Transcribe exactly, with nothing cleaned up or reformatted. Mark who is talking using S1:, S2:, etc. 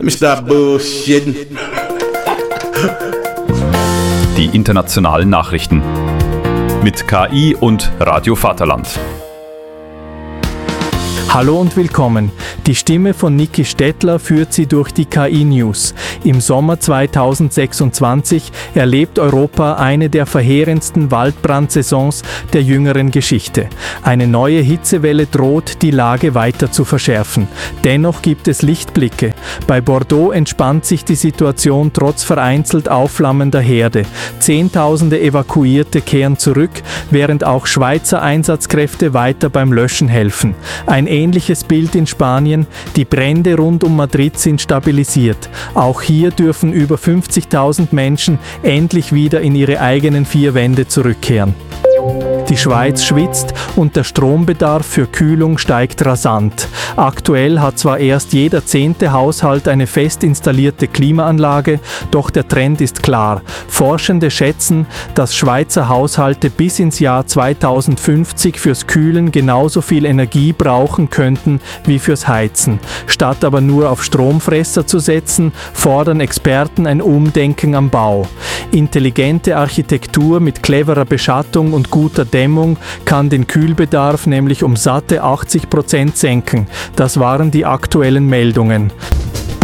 S1: Mister Bullshit.
S2: Die internationalen Nachrichten mit K I und Radio Vaterland.
S3: Hallo und willkommen. Die Stimme von Niki Stettler führt Sie durch die K I-News. Im Sommer zweitausendsechsundzwanzig erlebt Europa eine der verheerendsten Waldbrandsaisons der jüngeren Geschichte. Eine neue Hitzewelle droht, die Lage weiter zu verschärfen. Dennoch gibt es Lichtblicke. Bei Bordeaux entspannt sich die Situation trotz vereinzelt aufflammender Herde. Zehntausende Evakuierte kehren zurück, während auch Schweizer Einsatzkräfte weiter beim Löschen helfen. Ein ähnliches Bild in Spanien, die Brände rund um Madrid sind stabilisiert. Auch hier dürfen über fünfzigtausend Menschen endlich wieder in ihre eigenen vier Wände zurückkehren. Die Schweiz schwitzt und der Strombedarf für Kühlung steigt rasant. Aktuell hat zwar erst jeder zehnte Haushalt eine fest installierte Klimaanlage, doch der Trend ist klar. Forschende schätzen, dass Schweizer Haushalte bis ins Jahr zweitausendfünfzig fürs Kühlen genauso viel Energie brauchen könnten wie fürs Heizen. Statt aber nur auf Stromfresser zu setzen, fordern Experten ein Umdenken am Bau. Intelligente Architektur mit cleverer Beschattung und guter Dämmung kann den Kühlbedarf nämlich um satte achtzig Prozent senken. Das waren die aktuellen Meldungen.